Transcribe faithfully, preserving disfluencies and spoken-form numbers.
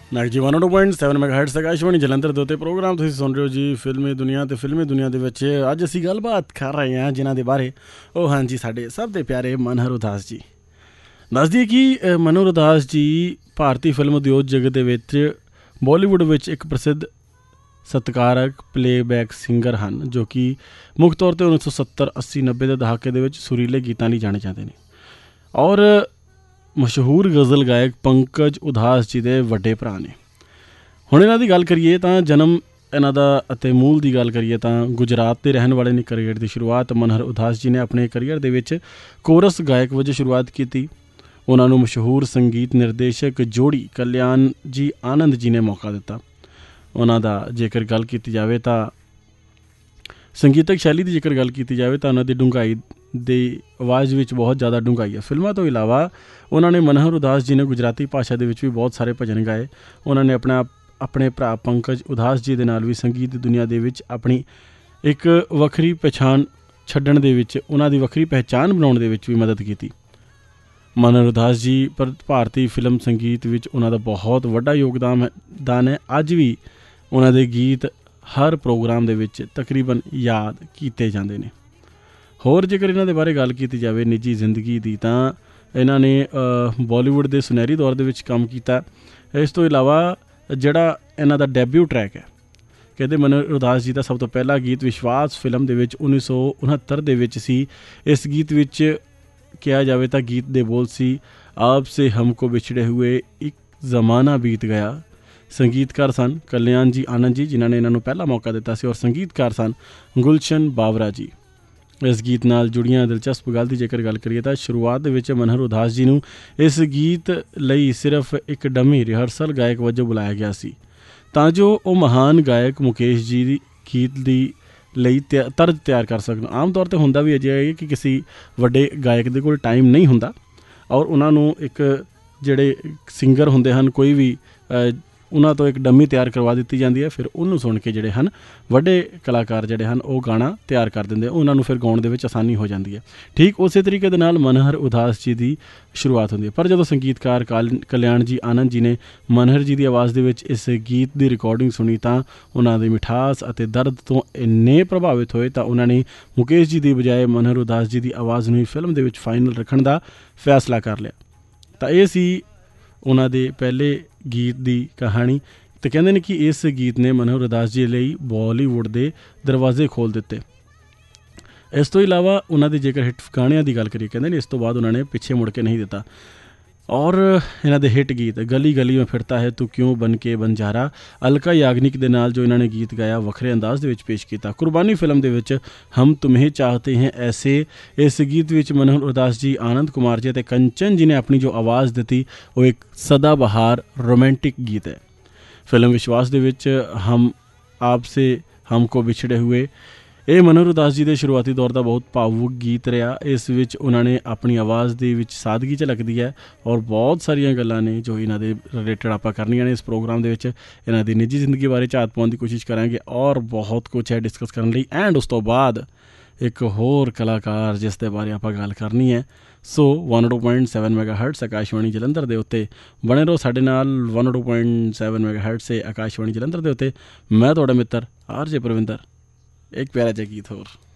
Ninety one two point seven ਮੈਗਾਹਰਟਜ਼ Akashvani Jalandhar ਦੇ ਉੱਤੇ programme ਤੁਸੀਂ ਸੁਣ ਰਹੇ ਹੋ ਜੀ ਫਿਲਮੀ ਦੁਨੀਆ। ਅਤੇ ਫਿਲਮੀ ਦੁਨੀਆ ਦੇ ਵਿੱਚ ਅੱਜ ਅਸੀਂ ਗੱਲਬਾਤ ਕਰ ਰਹੇ ਹਾਂ ਜਿਨ੍ਹਾਂ ਦੇ ਬਾਰੇ, ਉਹ ਹਾਂ ਜੀ ਸਾਡੇ ਸਭ ਦੇ ਪਿਆਰੇ ਮਨਹਰ ਉਦਾਸ ਜੀ। ਦੱਸ ਦਈਏ ਕਿ ਮਨਹਰ ਉਦਾਸ ਜੀ ਭਾਰਤੀ ਫਿਲਮ ਉਦਯੋਗ ਜਗਤ ਦੇ ਵਿੱਚ ਬਾਲੀਵੁੱਡ ਵਿੱਚ ਇੱਕ ਪ੍ਰਸਿੱਧ ਸਤਿਕਾਰਕ ਪਲੇਬੈਕ ਸਿੰਗਰ ਹਨ, ਜੋ ਕਿ ਮੁੱਖ ਤੌਰ 'ਤੇ ਉੱਨੀ ਸੌ ਸੱਤਰ ਅੱਸੀ ਨੱਬੇ ਦੇ ਦਹਾਕੇ ਦੇ ਵਿੱਚ ਸੁਰੀਲੇ ਗੀਤਾਂ ਲਈ ਜਾਣੇ ਜਾਂਦੇ ਨੇ ਔਰ ਮਸ਼ਹੂਰ ਗਜ਼ਲ ਗਾਇਕ ਪੰਕਜ ਉਦਾਸ ਜੀ ਦੇ ਵੱਡੇ ਭਰਾ ਨੇ। ਹੁਣ ਇਹਨਾਂ ਦੀ ਗੱਲ ਕਰੀਏ ਤਾਂ ਜਨਮ ਇਹਨਾਂ ਦਾ ਅਤੇ ਮੂਲ ਦੀ ਗੱਲ ਕਰੀਏ ਤਾਂ ਗੁਜਰਾਤ ਦੇ ਰਹਿਣ ਵਾਲੇ ਨੇ। ਕਰੀਅਰ ਦੀ ਸ਼ੁਰੂਆਤ ਮਨਹਰ ਉਦਾਸ ਜੀ ਨੇ ਆਪਣੇ ਕਰੀਅਰ ਦੇ ਵਿੱਚ ਕੋਰਸ ਗਾਇਕ ਵਜੋਂ ਸ਼ੁਰੂਆਤ ਕੀਤੀ। ਉਹਨਾਂ ਨੂੰ ਮਸ਼ਹੂਰ ਸੰਗੀਤ ਨਿਰਦੇਸ਼ਕ ਜੋੜੀ ਕਲਿਆਣ ਜੀ ਆਨੰਦ ਜੀ ਨੇ ਮੌਕਾ ਦਿੱਤਾ। ਉਹਨਾਂ ਦਾ ਜੇਕਰ ਗੱਲ ਕੀਤੀ ਜਾਵੇ ਤਾਂ ਸੰਗੀਤਕ ਸ਼ੈਲੀ ਦੀ ਜੇਕਰ ਗੱਲ ਕੀਤੀ ਜਾਵੇ ਤਾਂ ਉਹਨਾਂ ਦੀ ਡੂੰਘਾਈ ਦੀ ਆਵਾਜ਼ ਵਿੱਚ ਬਹੁਤ ਜ਼ਿਆਦਾ ਡੂੰਘਾਈ ਹੈ। ਫਿਲਮਾਂ ਤੋਂ ਇਲਾਵਾ ਉਹਨਾਂ ਨੇ ਮਨਹਰ ਉਦਾਸ ਜੀ ਨੇ ਗੁਜਰਾਤੀ ਭਾਸ਼ਾ ਦੇ ਵਿੱਚ ਵੀ ਬਹੁਤ ਸਾਰੇ ਭਜਨ ਗਾਏ। ਉਹਨਾਂ ਨੇ ਆਪਣਾ ਆਪਣੇ ਭਰਾ ਪੰਕਜ ਉਦਾਸ ਜੀ ਦੇ ਨਾਲ ਵੀ ਸੰਗੀਤ ਦੀ ਦੁਨੀਆ ਦੇ ਵਿੱਚ ਆਪਣੀ ਇੱਕ ਵੱਖਰੀ ਪਹਿਚਾਣ ਛੱਡਣ ਦੇ ਵਿੱਚ, ਉਹਨਾਂ ਦੀ ਵੱਖਰੀ ਪਹਿਚਾਣ ਬਣਾਉਣ ਦੇ ਵਿੱਚ ਵੀ ਮਦਦ ਕੀਤੀ। ਮਨਹਰ ਉਦਾਸ ਜੀ ਪਰ ਭਾਰਤੀ ਫਿਲਮ ਸੰਗੀਤ ਵਿੱਚ ਉਹਨਾਂ ਦਾ ਬਹੁਤ ਵੱਡਾ ਯੋਗਦਾਨ ਦਾਨ ਹੈ। ਅੱਜ ਵੀ ਉਹਨਾਂ ਦੇ ਗੀਤ ਹਰ ਪ੍ਰੋਗਰਾਮ ਦੇ ਵਿੱਚ ਤਕਰੀਬਨ ਯਾਦ ਕੀਤੇ ਜਾਂਦੇ ਨੇ। ਹੋਰ ਜੇਕਰ ਇਹਨਾਂ ਦੇ ਬਾਰੇ ਗੱਲ ਕੀਤੀ ਜਾਵੇ ਨਿੱਜੀ ਜ਼ਿੰਦਗੀ ਦੀ, ਤਾਂ ਇਹਨਾਂ ਨੇ ਬਾਲੀਵੁੱਡ ਦੇ ਸੁਨਹਿਰੀ ਦੌਰ ਦੇ ਵਿੱਚ ਕੰਮ ਕੀਤਾ। ਇਸ ਤੋਂ ਇਲਾਵਾ ਜਿਹੜਾ ਇਹਨਾਂ ਦਾ ਡੈਬਿਊ ਟਰੈਕ ਹੈ, ਕਹਿੰਦੇ ਮਨਹਰ ਉਦਾਸ ਜੀ ਦਾ ਸਭ ਤੋਂ ਪਹਿਲਾ ਗੀਤ ਵਿਸ਼ਵਾਸ ਫਿਲਮ ਦੇ ਵਿੱਚ ਉੱਨੀ ਸੌ ਉਣਹੱਤਰ ਦੇ ਵਿੱਚ ਸੀ। ਇਸ ਗੀਤ ਵਿੱਚ ਕਿਹਾ ਜਾਵੇ ਤਾਂ ਗੀਤ ਦੇ ਬੋਲ ਸੀ, ਆਪ ਸੇ ਹਮਕੋ ਵਿਛੜੇ ਹੋਏ ਇੱਕ ਜ਼ਮਾਨਾ ਬੀਤ ਗਿਆ। ਸੰਗੀਤਕਾਰ ਸਨ ਕਲਿਆਣ ਜੀ ਆਨੰਦ ਜੀ, ਜਿਨ੍ਹਾਂ ਨੇ ਇਹਨਾਂ ਨੂੰ ਪਹਿਲਾ ਮੌਕਾ ਦਿੱਤਾ ਸੀ, ਔਰ ਸੰਗੀਤਕਾਰ ਸਨ ਗੁਲਸ਼ਨ ਬਾਵਰਾ ਜੀ। ਇਸ ਗੀਤ ਨਾਲ ਜੁੜੀਆਂ ਦਿਲਚਸਪ ਗੱਲ ਦੀ ਜੇਕਰ ਗੱਲ ਕਰੀਏ ਤਾਂ ਸ਼ੁਰੂਆਤ ਦੇ ਵਿੱਚ ਮਨਹਰ ਉਦਾਸ ਜੀ ਨੂੰ ਇਸ ਗੀਤ ਲਈ ਸਿਰਫ ਇੱਕ ਡਮੀ ਰਿਹਰਸਲ ਗਾਇਕ ਵਜੋਂ ਬੁਲਾਇਆ ਗਿਆ ਸੀ, ਤਾਂ ਜੋ ਉਹ ਮਹਾਨ ਗਾਇਕ ਮੁਕੇਸ਼ ਜੀ ਦੀ ਗੀਤ ਦੀ ਲਈ ਤਿਆ ਤਰਜ਼ ਤਿਆਰ ਕਰ ਸਕਣ। ਆਮ ਤੌਰ 'ਤੇ ਹੁੰਦਾ ਵੀ ਅਜਿਹਾ ਹੈ ਕਿ ਕਿਸੇ ਵੱਡੇ ਗਾਇਕ ਦੇ ਕੋਲ ਟਾਈਮ ਨਹੀਂ ਹੁੰਦਾ ਔਰ ਉਹਨਾਂ ਨੂੰ ਇੱਕ ਜਿਹੜੇ ਸਿੰਗਰ ਹੁੰਦੇ ਹਨ, ਕੋਈ ਵੀ ਉਹਨਾਂ ਤੋਂ ਇੱਕ ਡੰਮੀ ਤਿਆਰ ਕਰਵਾ ਦਿੱਤੀ ਜਾਂਦੀ ਹੈ। ਫਿਰ ਉਹਨੂੰ ਸੁਣ ਕੇ ਜਿਹੜੇ ਹਨ ਵੱਡੇ ਕਲਾਕਾਰ ਜਿਹੜੇ ਹਨ ਉਹ ਗਾਣਾ ਤਿਆਰ ਕਰ ਦਿੰਦੇ, ਉਹਨਾਂ ਨੂੰ ਫਿਰ ਗਾਉਣ ਦੇ ਵਿੱਚ ਆਸਾਨੀ ਹੋ ਜਾਂਦੀ ਹੈ। ਠੀਕ ਉਸੇ ਤਰੀਕੇ ਦੇ ਨਾਲ ਮਨਹਰ ਉਦਾਸ ਜੀ ਦੀ ਸ਼ੁਰੂਆਤ ਹੁੰਦੀ ਹੈ। ਪਰ ਜਦੋਂ ਸੰਗੀਤਕਾਰ ਕਾਲ ਕਲਿਆਣ ਜੀ ਆਨੰਦ ਜੀ ਨੇ ਮਨਹਰ ਜੀ ਦੀ ਆਵਾਜ਼ ਦੇ ਵਿੱਚ ਇਸ ਗੀਤ ਦੀ ਰਿਕਾਰਡਿੰਗ ਸੁਣੀ ਤਾਂ ਉਹਨਾਂ ਦੀ ਮਿਠਾਸ ਅਤੇ ਦਰਦ ਤੋਂ ਇੰਨੇ ਪ੍ਰਭਾਵਿਤ ਹੋਏ ਤਾਂ ਉਹਨਾਂ ਨੇ ਮੁਕੇਸ਼ ਜੀ ਦੀ ਬਜਾਏ ਮਨਹਰ ਉਦਾਸ ਜੀ ਦੀ ਆਵਾਜ਼ ਨੂੰ ਹੀ ਫਿਲਮ ਦੇ ਵਿੱਚ ਫਾਈਨਲ ਰੱਖਣ ਦਾ ਫੈਸਲਾ ਕਰ ਲਿਆ। ਤਾਂ ਇਹ ਸੀ ਉਹਨਾਂ ਦੇ ਪਹਿਲੇ ਗੀਤ ਦੀ ਕਹਾਣੀ। ਅਤੇ ਕਹਿੰਦੇ ਨੇ ਕਿ ਇਸ ਗੀਤ ਨੇ ਮਨਹਰ ਉਦਾਸ ਜੀ ਲਈ ਬਾਲੀਵੁੱਡ ਦੇ ਦਰਵਾਜ਼ੇ ਖੋਲ੍ਹ ਦਿੱਤੇ। ਇਸ ਤੋਂ ਇਲਾਵਾ ਉਹਨਾਂ ਦੇ ਜੇਕਰ ਹਿੱਟ ਗਾਣਿਆਂ ਦੀ ਗੱਲ ਕਰੀਏ, ਕਹਿੰਦੇ ਨੇ ਇਸ ਤੋਂ ਬਾਅਦ ਉਹਨਾਂ ਨੇ ਪਿੱਛੇ ਮੁੜ ਕੇ ਨਹੀਂ ਦਿੱਤਾ। ਔਰ ਇਹਨਾਂ ਦੇ ਹਿੱਟ ਗੀਤ ਗਲੀ ਗਲੀ ਮੇਂ ਫਿਰਤਾ ਹੈ ਤੂੰ ਕਿਉਂ ਬਨ ਕੇ ਬੰਜਾਰਾ, ਅਲਕਾ ਯਾਗਨਿਕ ਦੇ ਨਾਲ ਜੋ ਇਹਨਾਂ ਨੇ ਗੀਤ ਗਾਇਆ ਵੱਖਰੇ ਅੰਦਾਜ਼ ਦੇ ਵਿੱਚ ਪੇਸ਼ ਕੀਤਾ। ਕੁਰਬਾਨੀ ਫਿਲਮ ਦੇ ਵਿੱਚ ਹਮ ਤੁਮਹੇ ਚਾਹਤੇ ਹੈ ਐਸੇ, ਇਸ ਗੀਤ ਵਿੱਚ ਮਨਹਰ ਉਦਾਸ ਜੀ, ਆਨੰਦ ਕੁਮਾਰ ਜੀ ਅਤੇ ਕੰਚਨ ਜੀ ਨੇ ਆਪਣੀ ਜੋ ਆਵਾਜ਼ ਦਿੱਤੀ ਉਹ ਇੱਕ ਸਦਾ ਬਹਾਰ ਰੋਮਾਂਟਿਕ ਗੀਤ ਹੈ। ਫਿਲਮ ਵਿਸ਼ਵਾਸ ਦੇ ਵਿੱਚ ਹਮ ਆਪ ਸੇ ਹਮਕੋ ਵਿਛੜੇ ਹੋਏ, ਇਹ ਮਨਹਰ ਉਦਾਸ ਜੀ ਦੇ ਸ਼ੁਰੂਆਤੀ ਦੌਰ ਦਾ ਬਹੁਤ ਭਾਵੁਕ ਗੀਤ ਰਿਹਾ। ਇਸ ਵਿੱਚ ਉਹਨਾਂ ਨੇ ਆਪਣੀ ਆਵਾਜ਼ ਦੇ ਵਿੱਚ ਸਾਦਗੀ ਝਲਕਦੀ ਹੈ ਔਰ ਬਹੁਤ ਸਾਰੀਆਂ ਗੱਲਾਂ ਨੇ ਜੋ ਇਹਨਾਂ ਦੇ ਰਿਲੇਟਡ ਆਪਾਂ ਕਰਨੀਆਂ ਨੇ ਇਸ ਪ੍ਰੋਗਰਾਮ ਦੇ ਵਿੱਚ। ਇਹਨਾਂ ਦੀ ਨਿੱਜੀ ਜ਼ਿੰਦਗੀ ਬਾਰੇ ਝਾਤ ਪਾਉਣ ਦੀ ਕੋਸ਼ਿਸ਼ ਕਰਾਂਗੇ ਔਰ ਬਹੁਤ ਕੁਛ ਹੈ ਡਿਸਕਸ ਕਰਨ ਲਈ। ਐਂਡ ਉਸ ਤੋਂ ਬਾਅਦ ਇੱਕ ਹੋਰ ਕਲਾਕਾਰ ਜਿਸ ਦੇ ਬਾਰੇ ਆਪਾਂ ਗੱਲ ਕਰਨੀ ਹੈ। ਸੋ one two point seven ਮੈਗਾਹਰਟਜ਼ Akashvani Jalandhar ਦੇ ਉੱਤੇ ਬਣੇ ਰਹੋ ਸਾਡੇ ਨਾਲ। ਵਨ ਟੂ ਪੁਆਇੰਟ ਸੈਵਨ ਮੈਗਾਹਰਟਜ਼ ਸੇ ਆਕਾਸ਼ਵਾਣੀ ਜਲੰਧਰ ਦੇ ਉੱਤੇ ਮੈਂ ਤੁਹਾਡਾ ਮਿੱਤਰ ਆਰ ਜੇ ਪ੍ਰਵਿੰਦਰ। एक प्यारा जा गीत और